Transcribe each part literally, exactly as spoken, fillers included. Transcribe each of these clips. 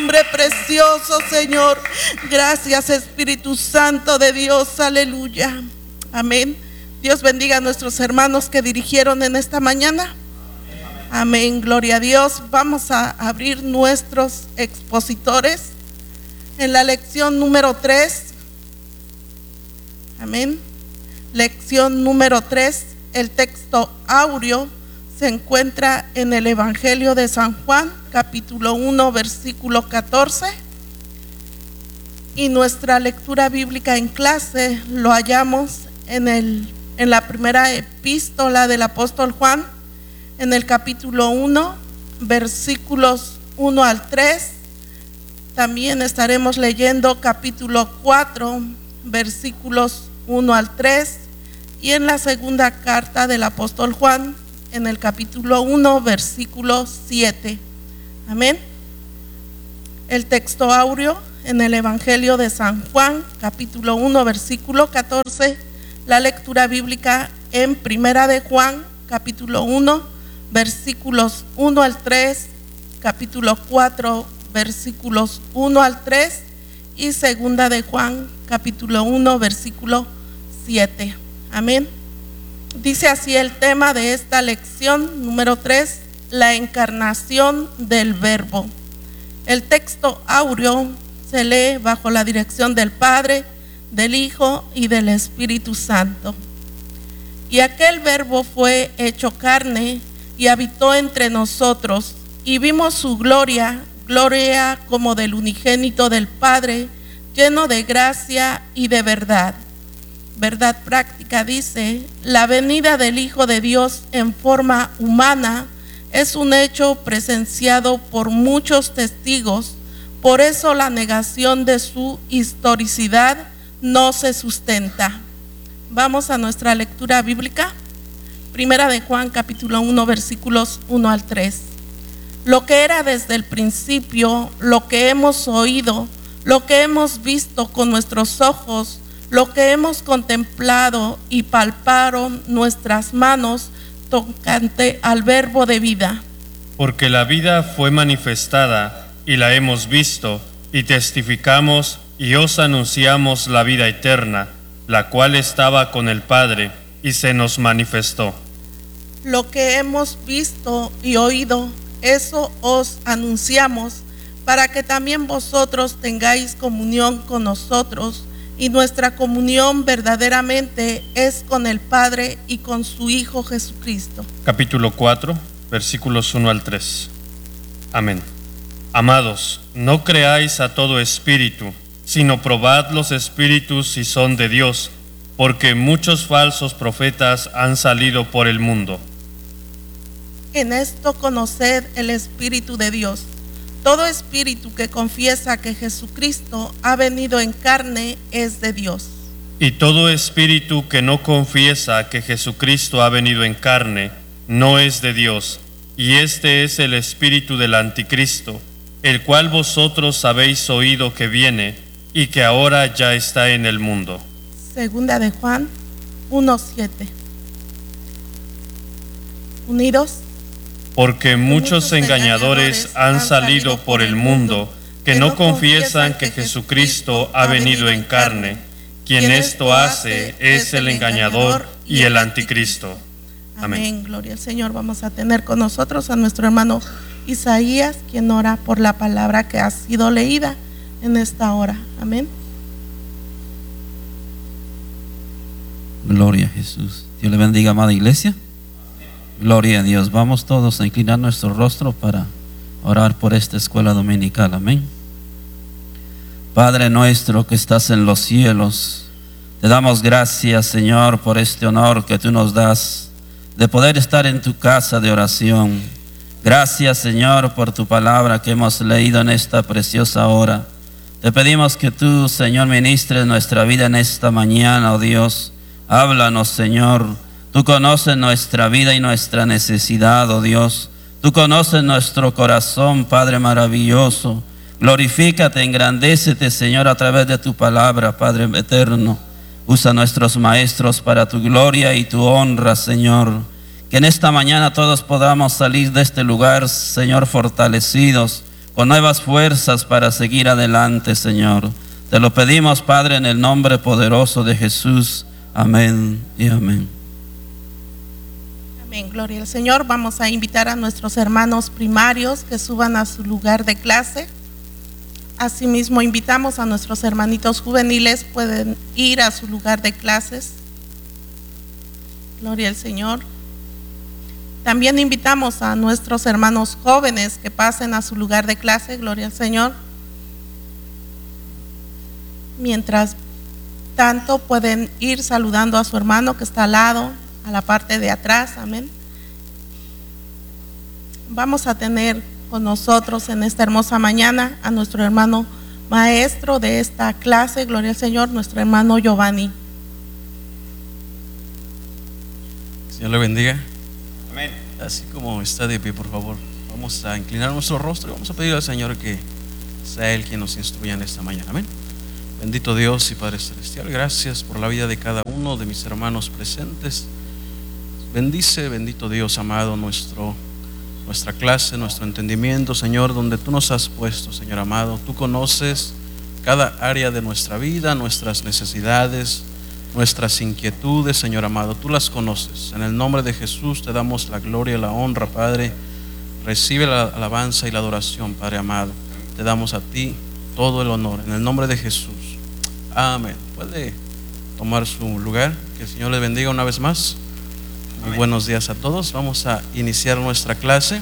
nombre precioso, Señor. Gracias, Espíritu Santo de Dios. Aleluya. Amén. Dios bendiga a nuestros hermanos que dirigieron en esta mañana. Amén. Gloria a Dios. Vamos a abrir nuestros expositores en la lección número tres. Amén. Lección número tres. El texto áureo se encuentra en el Evangelio de San Juan, capítulo uno, versículo catorce. Y nuestra lectura bíblica en clase lo hallamos en, el, en la primera epístola del apóstol Juan, en el capítulo uno, versículos uno al tres. También estaremos leyendo capítulo cuatro, versículos uno al tres. Y en la segunda carta del apóstol Juan, en el capítulo uno, versículo siete. Amén. El texto áureo en el Evangelio de San Juan, capítulo uno, versículo catorce. La lectura bíblica en primera de Juan, capítulo uno, versículos uno al tres, capítulo cuatro, versículos uno al tres, y segunda de Juan, capítulo uno, versículo siete. Amén. Dice así el tema de esta lección número tres, la encarnación del Verbo. El texto áureo se lee bajo la dirección del Padre, del Hijo y del Espíritu Santo. Y aquel Verbo fue hecho carne y habitó entre nosotros, y vimos su gloria, gloria como del unigénito del Padre, lleno de gracia y de verdad. Verdad práctica dice: la venida del Hijo de Dios en forma humana es un hecho presenciado por muchos testigos, por eso la negación de su historicidad no se sustenta. Vamos a nuestra lectura bíblica. Primera de Juan, capítulo uno, versículos uno al tres. Lo que era desde el principio, lo que hemos oído, lo que hemos visto con nuestros ojos, lo que hemos contemplado y palparon nuestras manos tocante al Verbo de vida. Porque la vida fue manifestada y la hemos visto y testificamos y os anunciamos la vida eterna, la cual estaba con el Padre y se nos manifestó. Lo que hemos visto y oído, eso os anunciamos, para que también vosotros tengáis comunión con nosotros. Y nuestra comunión verdaderamente es con el Padre y con su Hijo Jesucristo. Capítulo cuatro, versículos uno al tres. Amén. Amados, no creáis a todo espíritu, sino probad los espíritus si son de Dios, porque muchos falsos profetas han salido por el mundo. En esto conoced el Espíritu de Dios. Todo espíritu que confiesa que Jesucristo ha venido en carne es de Dios. Y todo espíritu que no confiesa que Jesucristo ha venido en carne no es de Dios. Y este es el espíritu del anticristo, el cual vosotros habéis oído que viene y que ahora ya está en el mundo. Segunda de Juan uno, siete. Unidos. Porque muchos engañadores han salido por el mundo que no confiesan que Jesucristo ha venido en carne. Quien esto hace es el engañador y el anticristo. Amén. Amén. Gloria al Señor. Vamos a tener con nosotros a nuestro hermano Isaías, quien ora por la palabra que ha sido leída en esta hora. Amén. Gloria a Jesús. Dios le bendiga, amada iglesia. Gloria a Dios. Vamos todos a inclinar nuestro rostro para orar por esta escuela dominical. Amén. Padre nuestro que estás en los cielos, te damos gracias, Señor, por este honor que tú nos das de poder estar en tu casa de oración. Gracias, Señor, por tu palabra que hemos leído en esta preciosa hora. Te pedimos que tú, Señor, ministres nuestra vida en esta mañana, oh Dios. Háblanos, Señor. Tú conoces nuestra vida y nuestra necesidad, oh Dios. Tú conoces nuestro corazón, Padre maravilloso. Glorifícate, engrandécete, Señor, a través de tu palabra, Padre eterno. Usa a nuestros maestros para tu gloria y tu honra, Señor. Que en esta mañana todos podamos salir de este lugar, Señor, fortalecidos, con nuevas fuerzas para seguir adelante, Señor. Te lo pedimos, Padre, en el nombre poderoso de Jesús. Amén y amén. Amén, gloria al Señor. Vamos a invitar a nuestros hermanos primarios que suban a su lugar de clase. Asimismo, invitamos a nuestros hermanitos juveniles, pueden ir a su lugar de clases. Gloria al Señor. También invitamos a nuestros hermanos jóvenes que pasen a su lugar de clase. Gloria al Señor. Mientras tanto, pueden ir saludando a su hermano que está al lado, a la parte de atrás. Amén. Vamos a tener con nosotros en esta hermosa mañana a nuestro hermano maestro de esta clase, gloria al Señor, nuestro hermano Giovanni. Señor le bendiga. Amén. Así como está de pie, por favor, vamos a inclinar nuestro rostro y vamos a pedir al Señor que sea Él quien nos instruya en esta mañana. Amén. Bendito Dios y Padre Celestial, gracias por la vida de cada uno de mis hermanos presentes. Bendice, bendito Dios amado, nuestro, nuestra clase, nuestro entendimiento, Señor, donde tú nos has puesto, Señor amado. Tú conoces cada área de nuestra vida, nuestras necesidades, nuestras inquietudes, Señor amado. Tú las conoces. En el nombre de Jesús te damos la gloria y la honra, Padre. Recibe la alabanza y la adoración, Padre amado. Te damos a ti todo el honor, en el nombre de Jesús. Amén. Puede tomar su lugar. Que el Señor les bendiga una vez más. Muy buenos días a todos. Vamos a iniciar nuestra clase.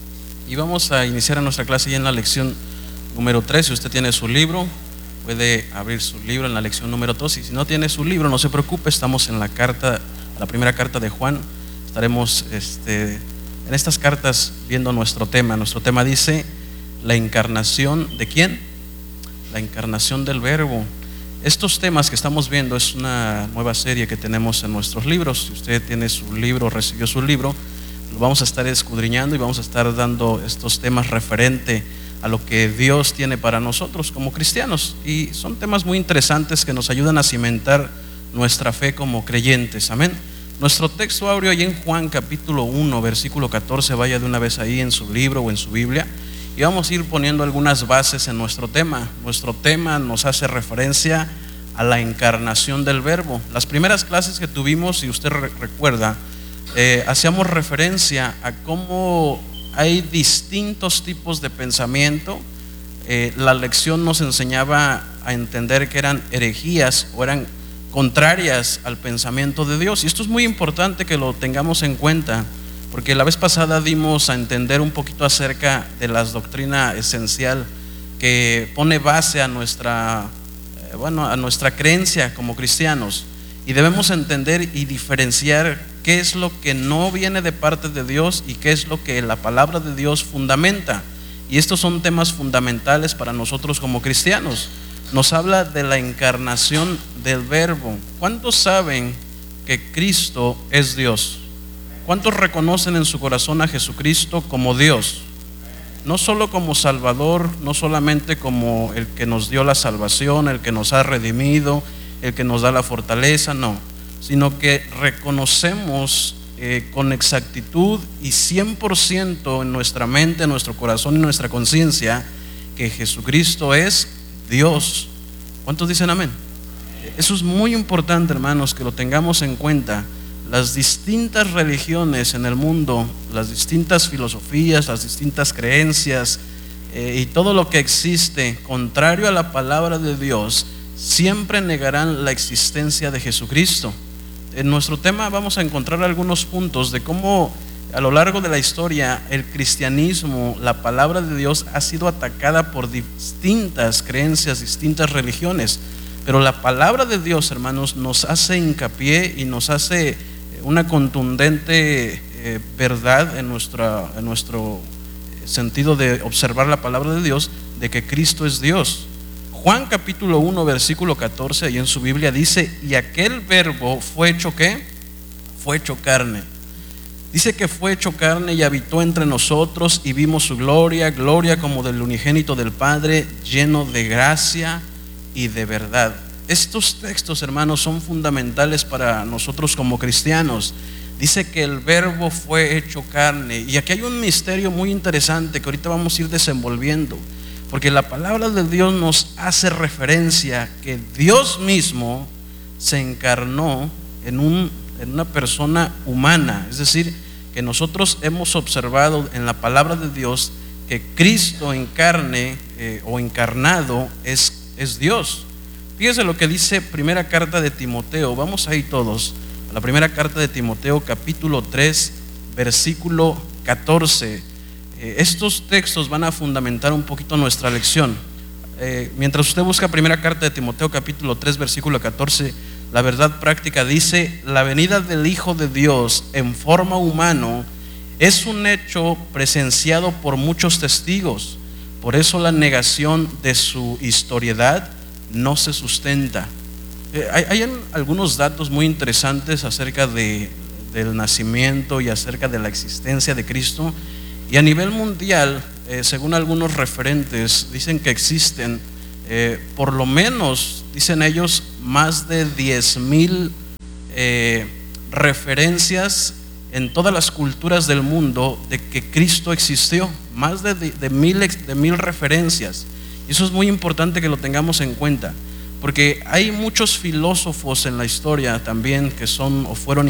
Y vamos a iniciar nuestra clase ya en la lección número tres. Si usted tiene su libro, puede abrir su libro en la lección número dos. Y si no tiene su libro, no se preocupe. Estamos en la carta, la primera carta de Juan. Estaremos este, en estas cartas viendo nuestro tema. Nuestro tema dice: la encarnación ¿de quién? La encarnación del Verbo. Estos temas que estamos viendo es una nueva serie que tenemos en nuestros libros. Si usted tiene su libro, recibió su libro, lo vamos a estar escudriñando y vamos a estar dando estos temas referente a lo que Dios tiene para nosotros como cristianos. Y son temas muy interesantes que nos ayudan a cimentar nuestra fe como creyentes. Amén. Nuestro texto áureo ahí en Juan capítulo uno, versículo catorce, vaya de una vez ahí en su libro o en su Biblia. Y vamos a ir poniendo algunas bases en nuestro tema. Nuestro tema nos hace referencia a la encarnación del Verbo. Las primeras clases que tuvimos, si usted re- recuerda, eh, hacíamos referencia a cómo hay distintos tipos de pensamiento. Eh, la lección nos enseñaba a entender que eran herejías o eran contrarias al pensamiento de Dios. Y esto es muy importante que lo tengamos en cuenta, porque la vez pasada dimos a entender un poquito acerca de la doctrina esencial que pone base a nuestra, eh, bueno, a nuestra creencia como cristianos, y debemos entender y diferenciar qué es lo que no viene de parte de Dios y qué es lo que la palabra de Dios fundamenta. Y estos son temas fundamentales para nosotros como cristianos. Nos habla de la encarnación del Verbo. ¿Cuántos saben que Cristo es Dios? ¿Cuántos reconocen en su corazón a Jesucristo como Dios? No solo como Salvador, no solamente como el que nos dio la salvación, el que nos ha redimido, el que nos da la fortaleza, no, sino que reconocemos eh, con exactitud y cien por ciento en nuestra mente, en nuestro corazón y en nuestra conciencia que Jesucristo es Dios. ¿Cuántos dicen amén? Eso es muy importante, hermanos, que lo tengamos en cuenta. Las distintas religiones en el mundo, las distintas filosofías, las distintas creencias eh, y todo lo que existe contrario a la palabra de Dios, siempre negarán la existencia de Jesucristo. En nuestro tema vamos a encontrar algunos puntos de cómo a lo largo de la historia el cristianismo, la palabra de Dios, ha sido atacada por distintas creencias, distintas religiones. Pero la palabra de Dios, hermanos, nos hace hincapié y nos hace una contundente eh, verdad en, nuestra, en nuestro sentido de observar la palabra de Dios, de que Cristo es Dios. Juan capítulo uno, versículo catorce, ahí en su Biblia dice: y aquel verbo fue hecho ¿qué? Fue hecho carne. Dice que fue hecho carne y habitó entre nosotros, y vimos su gloria, gloria como del unigénito del Padre, lleno de gracia y de verdad. Estos textos, hermanos, son fundamentales para nosotros como cristianos. dice que el verbo fue hecho carne. Y aquí hay un misterio muy interesante que ahorita vamos a ir desenvolviendo, porque la palabra de Dios nos hace referencia que Dios mismo se encarnó en, un, en una persona humana. Es decir, que nosotros hemos observado en la palabra de Dios que Cristo en carne eh, o encarnado es, es Dios. Fíjese lo que dice primera carta de Timoteo. Vamos ahí todos a la primera carta de Timoteo, capítulo tres, versículo catorce. Eh, estos textos van a fundamentar un poquito nuestra lección. Eh, mientras usted busca primera carta de Timoteo, capítulo tres, versículo catorce, la verdad práctica dice: la venida del Hijo de Dios en forma humana es un hecho presenciado por muchos testigos. Por eso la negación de su historiedad no se sustenta. Eh, hay, hay algunos datos muy interesantes acerca de, del nacimiento y acerca de la existencia de Cristo. Y a nivel mundial, eh, según algunos referentes, dicen que existen eh, por lo menos, dicen ellos, más de diez mil eh, referencias en todas las culturas del mundo de que Cristo existió. Más de, de, de, mil, de mil referencias. Y eso es muy importante que lo tengamos en cuenta, porque hay muchos filósofos en la historia también que son o fueron